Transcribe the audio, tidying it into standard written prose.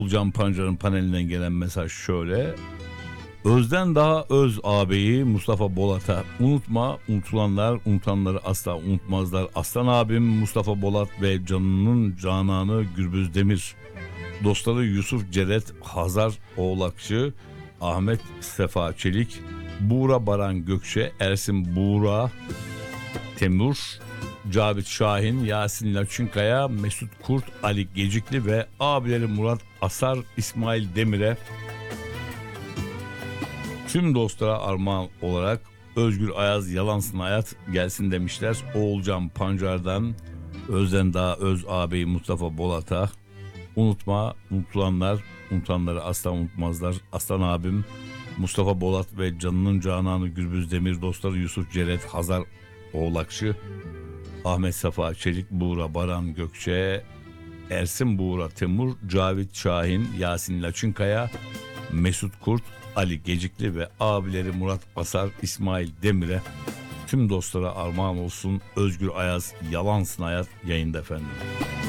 Can Pancar'ın panelinden gelen mesaj şöyle. Özden daha öz ağabeyi Mustafa Bolat'a unutma, unutulanlar unutanları asla unutmazlar. Aslan abim Mustafa Bolat ve canının cananı Gürbüz Demir. Dostları Yusuf Ceret, Hazar Oğlakçı, Ahmet Sefa Çelik, Buğra Baran Gökçe, Ersin Buğra Temur, Cavit Şahin, Yasin Laçinkaya, Mesut Kurt, Ali Gecikli ve abileri Murat Asar, İsmail Demir'e tüm dostlara armağan olarak Özgür Ayaz Yalansın Hayat gelsin demişler. Oğulcan Pancar'dan Özden Dağ Öz ağabeyi Mustafa Bolat'a unutma, unutulanlar unutanları asla unutmazlar. Aslan abim Mustafa Bolat ve canının cananı Gürbüz Demir, dostları Yusuf Ceret, Hazar Oğlakçı, Ahmet Safa Çelik, Buğra Baran Gökçe, Ersin Buğra Temur, Cavit Şahin, Yasin Laçinkaya, Mesut Kurt, Ali Gecikli ve abileri Murat Asar, İsmail Demir'e tüm dostlara armağan olsun. Özgür Ayaz Yalansın Hayat yayında efendim.